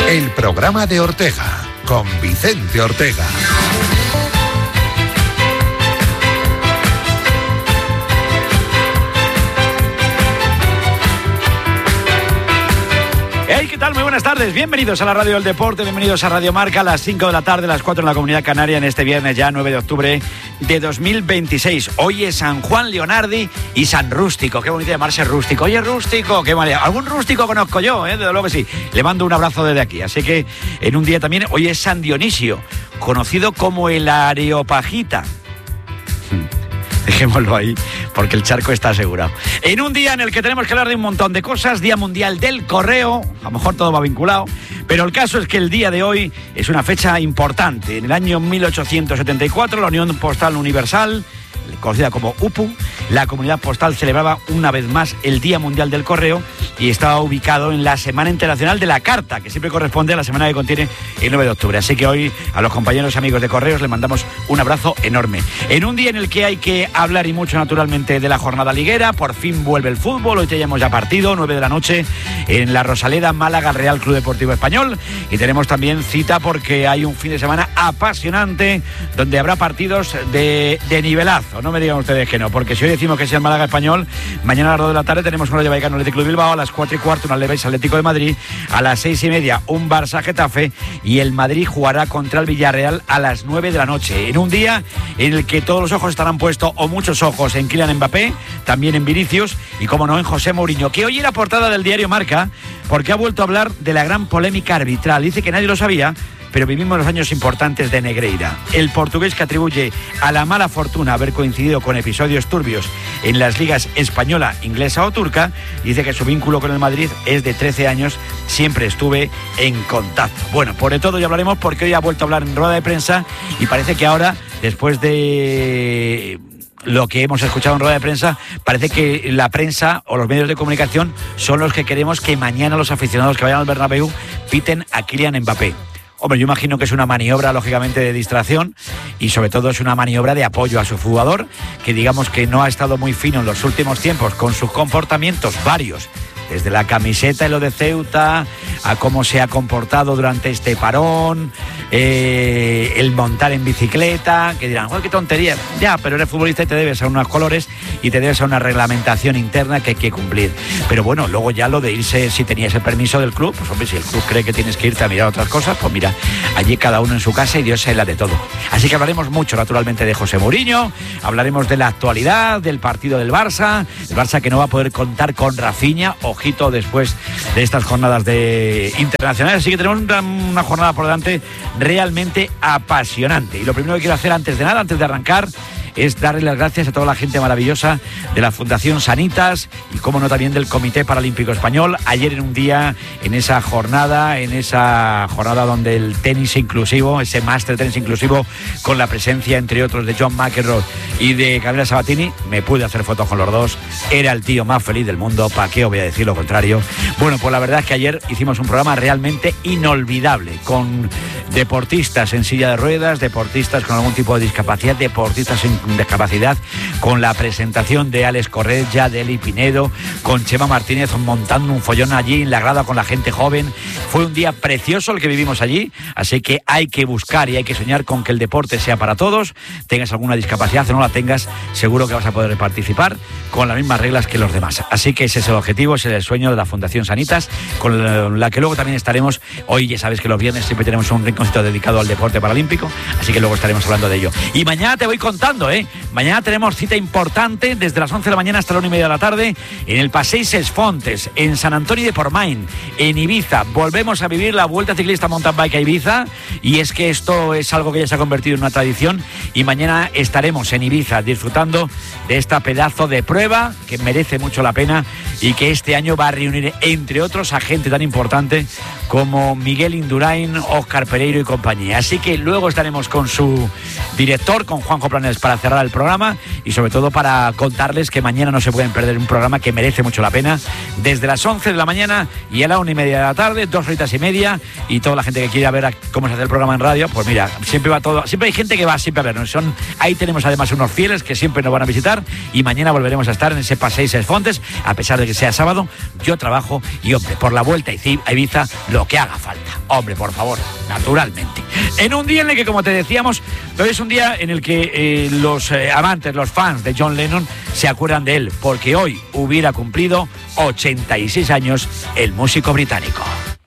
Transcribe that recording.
El programa de Ortega, con Vicente Ortega. Hey, ¿qué tal? Muy buenas tardes. Bienvenidos a la Radio del Deporte, bienvenidos a Radio Marca a las 5 de la tarde, a las 4 en la Comunidad Canaria, en este viernes ya 9 de octubre de 2026. Hoy es San Juan Leonardi y San Rústico. Qué bonito llamarse Rústico. Oye, Rústico, qué mal. Algún rústico conozco yo, desde luego que sí. Le mando un abrazo desde aquí. Así que en un día también, hoy es San Dionisio, conocido como el Areopagita. Dejémoslo ahí, porque el charco está asegurado. En un día en el que tenemos que hablar de un montón de cosas, Día Mundial del Correo, a lo mejor todo va vinculado, pero el caso es que el día de hoy es una fecha importante. En el año 1874, la Unión Postal Universal, conocida como UPU, la comunidad postal celebraba una vez más el Día Mundial del Correo y estaba ubicado en la Semana Internacional de la Carta, que siempre corresponde a la semana que contiene el 9 de octubre. Así que hoy a los compañeros y amigos de Correos les mandamos un abrazo enorme. En un día en el que hay que hablar y mucho naturalmente de la jornada liguera, por fin vuelve el fútbol, hoy tenemos ya partido, 9 de la noche en la Rosaleda, Málaga, Real Club Deportivo Español, y tenemos también cita porque hay un fin de semana apasionante donde habrá partidos de nivelazo. No me digan ustedes que no, porque si hoy decimos que es el Málaga Español, mañana a las 2 de la tarde tenemos un Rayo Vallecano Atlético de Bilbao, a las 4:15 un Alavés Atlético de Madrid, a las 6:30 un Barça Getafe y el Madrid jugará contra el Villarreal a las 9 de la noche. En un día en el que todos los ojos estarán puestos, o muchos ojos, en Kylian Mbappé, también en Vinicius y, como no, en José Mourinho, que hoy era portada del diario Marca porque ha vuelto a hablar de la gran polémica arbitral. Dice que nadie lo sabía, pero vivimos los años importantes de Negreira. El portugués, que atribuye a la mala fortuna haber coincidido con episodios turbios en las ligas española, inglesa o turca, dice que su vínculo con el Madrid es de 13 años, siempre estuve en contacto. Bueno, por de todo ya hablaremos porque hoy ha vuelto a hablar en rueda de prensa y parece que ahora, después de lo que hemos escuchado en rueda de prensa, parece que la prensa o los medios de comunicación son los que queremos que mañana los aficionados que vayan al Bernabéu piten a Kylian Mbappé. Hombre, yo imagino que es una maniobra, lógicamente, de distracción y sobre todo es una maniobra de apoyo a su jugador, que digamos que no ha estado muy fino en los últimos tiempos con sus comportamientos varios, desde la camiseta y lo de Ceuta, a cómo se ha comportado durante este parón, el montar en bicicleta, que dirán, ¡oh, qué tontería! Ya, pero eres futbolista y te debes a unos colores y te debes a una reglamentación interna que hay que cumplir. Pero bueno, luego ya lo de irse, si tenías el permiso del club, pues hombre, si el club cree que tienes que irte a mirar otras cosas, pues mira, allí cada uno en su casa y Dios se la de todo. Así que hablaremos mucho, naturalmente, de José Mourinho, hablaremos de la actualidad, del partido del Barça, el Barça que no va a poder contar con Rafinha, ojito, después de estas jornadas internacionales. Así que tenemos una jornada por delante realmente apasionante. Y lo primero que quiero hacer antes de nada, antes de arrancar, es darle las gracias a toda la gente maravillosa de la Fundación Sanitas y, como no, también del Comité Paralímpico Español. Ayer en un día, en esa jornada donde el tenis inclusivo, ese máster de tenis inclusivo, con la presencia, entre otros, de John McEnroe y de Gabriela Sabatini, me pude hacer fotos con los dos. Era el tío más feliz del mundo, ¿para qué os voy a decir lo contrario? Bueno, pues la verdad es que ayer hicimos un programa realmente inolvidable, con deportistas en silla de ruedas, deportistas con algún tipo de discapacidad, deportistas sin discapacidad, con la presentación de Alex Correia, de Eli Pinedo, con Chema Martínez montando un follón allí en la grada con la gente joven. Fue un día precioso el que vivimos allí, así que hay que buscar y hay que soñar con que el deporte sea para todos. Tengas alguna discapacidad o no la tengas, seguro que vas a poder participar con las mismas reglas que los demás. Así que ese es el objetivo, ese es el sueño de la Fundación Sanitas, con la que luego también estaremos. Hoy ya sabes que los viernes siempre tenemos un rinconcito dedicado al deporte paralímpico, así que luego estaremos hablando de ello. Y mañana te voy contando, mañana tenemos cita importante desde las 11 de la mañana hasta la 1:30 de la tarde en el Passeig Ses Fontes, en Sant Antoni de Portmany, en Ibiza. Volvemos a vivir la Vuelta Ciclista Mountain Bike a Ibiza, y es que esto es algo que ya se ha convertido en una tradición, y mañana estaremos en Ibiza disfrutando de esta pedazo de prueba que merece mucho la pena y que este año va a reunir, entre otros, a gente tan importante como Miguel Indurain, Óscar Pereiro y compañía. Así que luego estaremos con su director, con Juanjo Planes, para cerrar el programa y sobre todo para contarles que mañana no se pueden perder un programa que merece mucho la pena, desde las 11 de la mañana y a la 1:30 de la tarde, 2 horitas y media, y toda la gente que quiera ver cómo se hace el programa en radio, pues mira, siempre va todo, siempre hay gente que va siempre a vernos. Ahí tenemos además unos fieles que siempre nos van a visitar, y mañana volveremos a estar en ese Passeig Ses Fontes, a pesar de que sea sábado. Yo trabajo y, hombre, por la Vuelta a Ibiza, lo que haga falta. Hombre, por favor, naturalmente. En un día en el que, como te decíamos, hoy es un día en el que los amantes, los fans de John Lennon se acuerdan de él, porque hoy hubiera cumplido 86 años el músico británico.